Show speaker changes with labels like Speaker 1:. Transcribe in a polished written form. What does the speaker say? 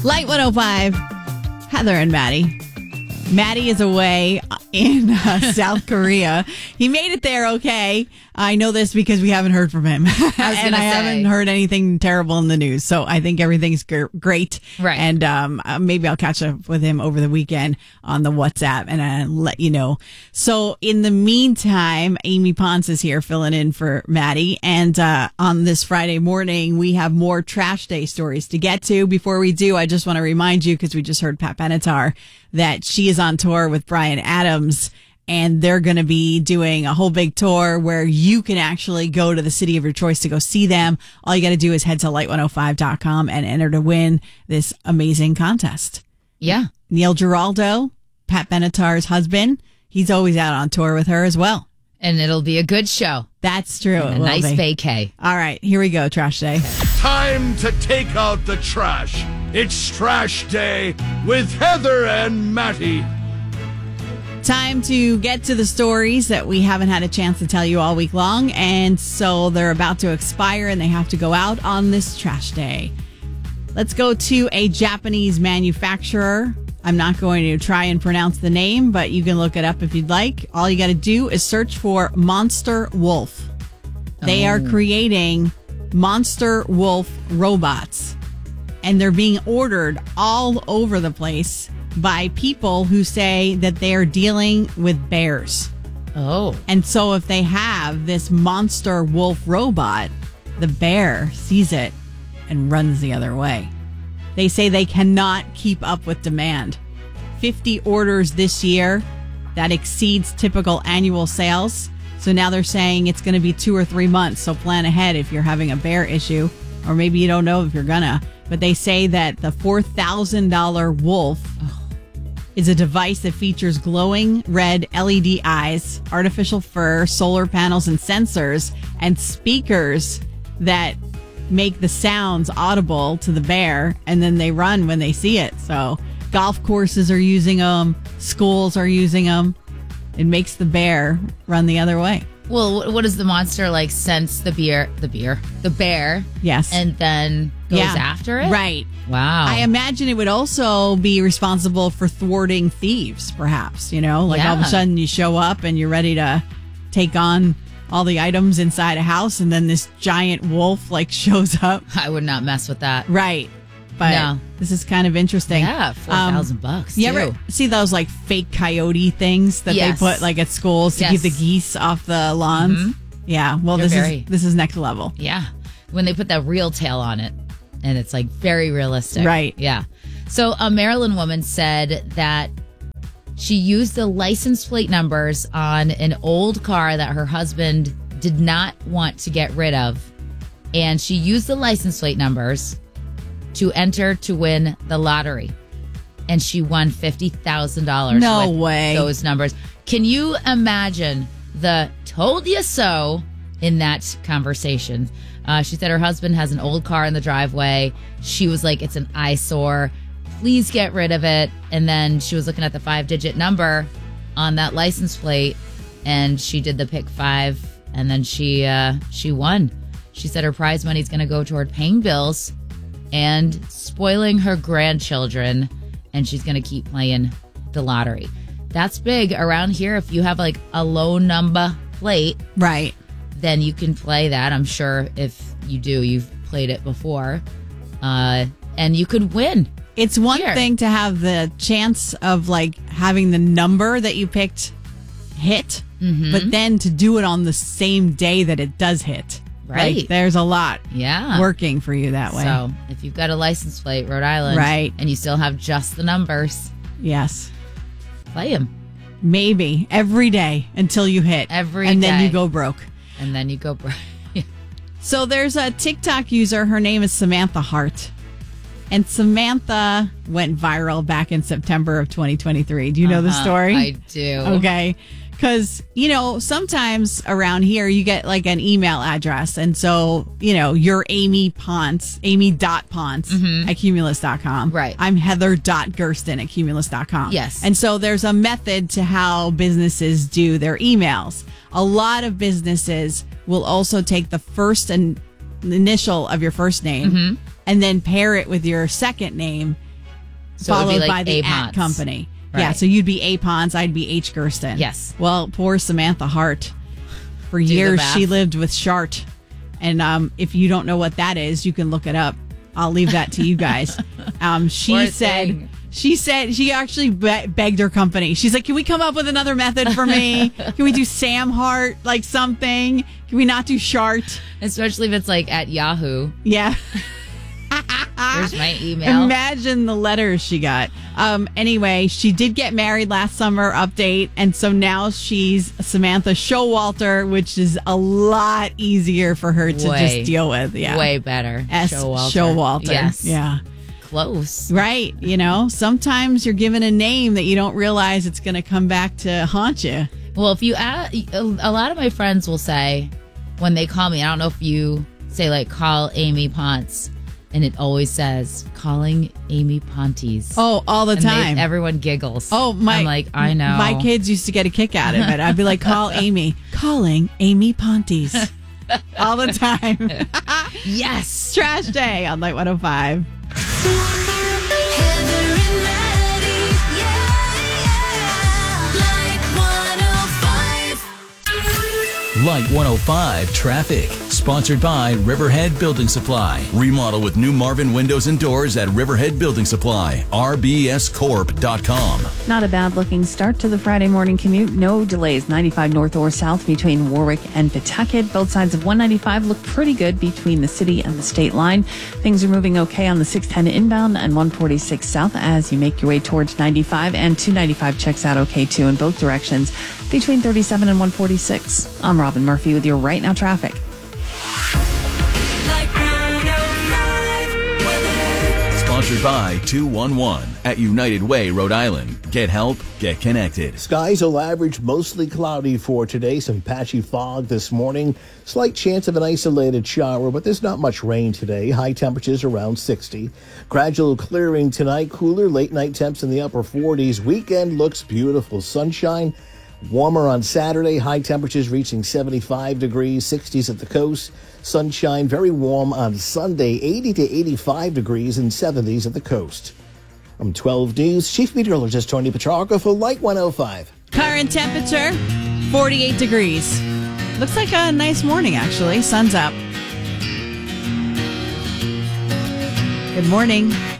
Speaker 1: Light 105, Heather and Maddie. Maddie is away in South Korea. He made it there okay. I know this because we haven't heard from him. I haven't heard anything terrible in the news. So I think everything's great.
Speaker 2: Right.
Speaker 1: And maybe I'll catch up with him over the weekend on the WhatsApp and let you know. So in the meantime, Amy Ponce is here filling in for Maddie. And on this Friday morning, we have more Trash Day stories to get to. Before we do, I just want to remind you, because we just heard Pat Benatar, that she is on tour with Bryan Adams, and they're going to be doing a whole big tour where you can actually go to the city of your choice to go see them. All you got to do is head to light105.com and enter to win this amazing contest.
Speaker 2: Yeah.
Speaker 1: Neil Giraldo, Pat Benatar's husband, he's always out on tour with her as well.
Speaker 2: And it'll be a good show.
Speaker 1: That's true.
Speaker 2: And a nice vacay.
Speaker 1: All right, here we go, Trash Day.
Speaker 3: Time to take out the trash. It's Trash Day with Heather and Matty.
Speaker 1: Time to get to the stories that we haven't had a chance to tell you all week long. And so they're about to expire and they have to go out on this Trash Day. Let's go to a Japanese manufacturer. I'm not going to try and pronounce the name, but you can look it up if you'd like. All you got to do is search for Monster Wolf. They are creating Monster Wolf robots, and they're being ordered all over the place by people who say that they are dealing with bears.
Speaker 2: Oh.
Speaker 1: And so if they have this Monster Wolf robot, the bear sees it and runs the other way. They say they cannot keep up with demand. 50 orders this year. That exceeds typical annual sales. So now they're saying it's going to be 2 or 3 months. So plan ahead if you're having a bear issue, or maybe you don't know if you're gonna. But they say that the $4,000 Wolf is a device that features glowing red LED eyes, artificial fur, solar panels and sensors, and speakers that make the sounds audible to the bear, and then they run when they see it. So golf courses are using them, schools are using them. It makes the bear run the other way.
Speaker 2: Well, what does the monster like sense the bear?
Speaker 1: Yes.
Speaker 2: And then goes after it?
Speaker 1: Right.
Speaker 2: Wow.
Speaker 1: I imagine it would also be responsible for thwarting thieves, perhaps, all of a sudden you show up and you're ready to take on all the items inside a house, and then this giant wolf shows up.
Speaker 2: I would not mess with that.
Speaker 1: Right. But
Speaker 2: no.
Speaker 1: This is kind of interesting.
Speaker 2: Yeah, $4,000.
Speaker 1: You ever see those fake coyote things that they put at schools to keep the geese off the lawns?
Speaker 2: Mm-hmm.
Speaker 1: Yeah. Well, this is next level.
Speaker 2: Yeah. When they put that real tail on it, and it's very realistic.
Speaker 1: Right.
Speaker 2: Yeah. So a Maryland woman said that she used the license plate numbers on an old car that her husband did not want to get rid of. And she used the license plate numbers to enter to win the lottery. And she won $50,000
Speaker 1: No
Speaker 2: with
Speaker 1: way.
Speaker 2: those numbers. Can you imagine the told you so in that conversation? She said her husband has an old car in the driveway. She was like, it's an eyesore. Please get rid of it. And then she was looking at the 5-digit number on that license plate, and she did the pick 5, and then she won. She said her prize money is going to go toward paying bills and spoiling her grandchildren, and she's going to keep playing the lottery. That's big around here. If you have a low number plate,
Speaker 1: right,
Speaker 2: then you can play that. I'm sure if you do, you've played it before, and you could win.
Speaker 1: It's one thing to have the chance of having the number that you picked hit, but then to do it on the same day that it does hit.
Speaker 2: Right.
Speaker 1: There's a lot working for you that way.
Speaker 2: So if you've got a license plate, Rhode Island,
Speaker 1: right,
Speaker 2: and you still have just the numbers,
Speaker 1: yes,
Speaker 2: play them.
Speaker 1: Maybe every day until you hit. And then you go broke.
Speaker 2: And then you go broke.
Speaker 1: So there's a TikTok user. Her name is Samantha Hart. And Samantha went viral back in September of 2023. Do you know the story?
Speaker 2: I do.
Speaker 1: Okay. Because, sometimes around here you get an email address. And so, you're Amy Ponce, amy.ponce at cumulus.com.
Speaker 2: Right.
Speaker 1: I'm heather.gersten at cumulus.com.
Speaker 2: Yes.
Speaker 1: And so there's a method to how businesses do their emails. A lot of businesses will also take the first and initial of your first name and then pair it with your second name
Speaker 2: So it would be
Speaker 1: followed
Speaker 2: like
Speaker 1: by the
Speaker 2: A.
Speaker 1: at
Speaker 2: Ponce.
Speaker 1: company. Yeah,
Speaker 2: Right.
Speaker 1: so you'd be A. Ponce, I'd be H. Gersten.
Speaker 2: Yes.
Speaker 1: Well, poor Samantha Hart. For
Speaker 2: the
Speaker 1: years,
Speaker 2: math.
Speaker 1: she lived with Shart. And if you don't know what that is, you can look it up. I'll leave that to you guys. She
Speaker 2: Poor
Speaker 1: said...
Speaker 2: thing.
Speaker 1: She actually begged her company. She's like, can we come up with another method for me? Can we do Sam Hart, like something? Can we not do Shart?
Speaker 2: Especially if it's like at Yahoo.
Speaker 1: Yeah.
Speaker 2: Here's my email.
Speaker 1: Imagine the letters she got. Anyway, she did get married last summer, update. And so now she's Samantha Showalter, which is a lot easier for her to
Speaker 2: Way,
Speaker 1: just deal with. Yeah.
Speaker 2: Way better.
Speaker 1: Showalter.
Speaker 2: Yes.
Speaker 1: Yeah.
Speaker 2: Close.
Speaker 1: Right. Sometimes you're given a name that you don't realize it's going to come back to haunt you.
Speaker 2: Well, if you add, a lot of my friends will say when they call me, I don't know if you say like call Amy Ponce, and it always says calling Amy Pontes.
Speaker 1: Oh, all the
Speaker 2: And
Speaker 1: time.
Speaker 2: everyone giggles.
Speaker 1: I'm
Speaker 2: like, I know.
Speaker 1: My kids used to get a kick out of it. I'd be like, call Amy. Calling Amy Pontes. All the time.
Speaker 2: Yes.
Speaker 1: Trash Day on Light 105.
Speaker 4: Heather and Maddie, Light 105.
Speaker 5: Light 105 traffic. Sponsored by Riverhead Building Supply. Remodel with new Marvin windows and doors at Riverhead Building Supply. rbscorp.com.
Speaker 6: Not a bad looking start to the Friday morning commute. No delays 95 north or south between Warwick and Pawtucket. Both sides of 195 look pretty good between the city and the state line. Things are moving okay on the 610 inbound and 146 south as you make your way towards 95, and 295 checks out okay too in both directions between 37 and 146. I'm Robin Murphy with your Right Now traffic.
Speaker 4: Light 105 weather.
Speaker 5: Sponsored by 211 at United Way, Rhode Island. Get help, get connected.
Speaker 7: Skies will average mostly cloudy for today. Some patchy fog this morning. Slight chance of an isolated shower, but there's not much rain today. High temperatures around 60. Gradual clearing tonight. Cooler late night temps in the upper 40s. Weekend looks beautiful. Sunshine. Warmer on Saturday. High temperatures reaching 75 degrees. 60s at the coast. Sunshine. Very warm on Sunday. 80 to 85 degrees and 70s at the coast. From 12 News, Chief Meteorologist Tony Petrarca for Light 105.
Speaker 1: Current temperature, 48 degrees. Looks like a nice morning, actually. Sun's up. Good morning.